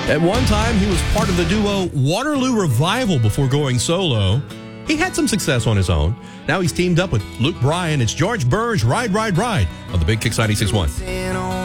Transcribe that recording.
At one time, he was part of the duo Waterloo Revival before going solo. He had some success on his own. Now he's teamed up with Luke Bryan. It's George Burge, Ride, Ride, Ride on the Big Kicks 96.1.